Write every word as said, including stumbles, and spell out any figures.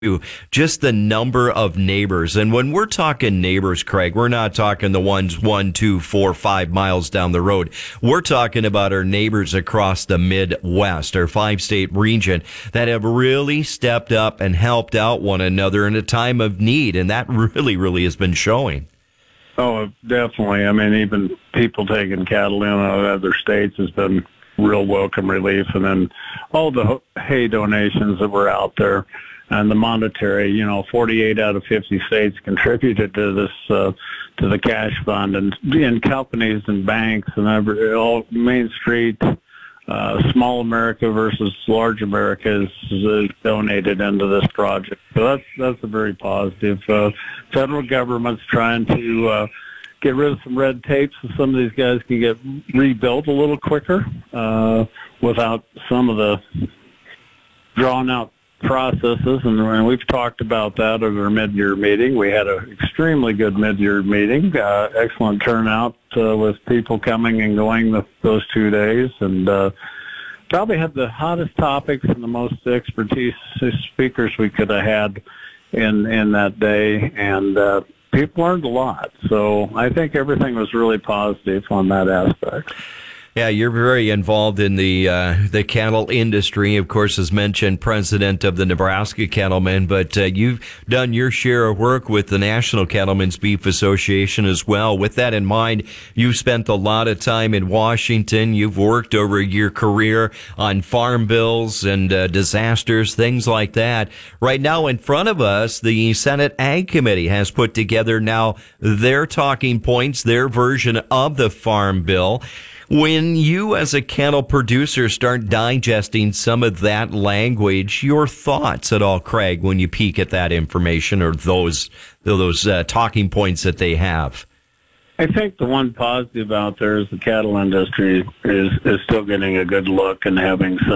just the number of neighbors. And when we're talking neighbors, Craig, we're not talking the ones one, two, four, five miles down the road. We're talking about our neighbors across the Midwest, our five-state region, that have really stepped up and helped out one another in a time of need. And that really, really has been showing. Oh, definitely. I mean, even people taking cattle in out of other states has been real welcome relief. And then all the hay donations that were out there. And the monetary, you know, forty-eight out of fifty states contributed to this, uh, to the cash fund, and in companies and banks and every, all Main Street, uh, small America versus large America is, is donated into this project. So that's that's a very positive. Uh, federal government's trying to uh, get rid of some red tape so some of these guys can get rebuilt a little quicker uh, without some of the drawn out processes, and we've talked about that at our mid-year meeting. We had an extremely good mid-year meeting, uh, excellent turnout uh, with people coming and going the, those two days, and uh, probably had the hottest topics and the most expertise speakers we could have had in in that day, and uh, people learned a lot. So I think everything was really positive on that aspect. Yeah, you're very involved in the uh, the cattle industry, of course, as mentioned, president of the Nebraska Cattlemen, but uh, you've done your share of work with the National Cattlemen's Beef Association as well. With that in mind, you've spent a lot of time in Washington. You've worked over your career on farm bills and uh, disasters, things like that. Right now in front of us, the Senate Ag Committee has put together now their talking points, their version of the farm bill. When you as a cattle producer start digesting some of that language, your thoughts at all, Craig, when you peek at that information or those those uh, talking points that they have? I think the one positive out there is the cattle industry is, is still getting a good look and having some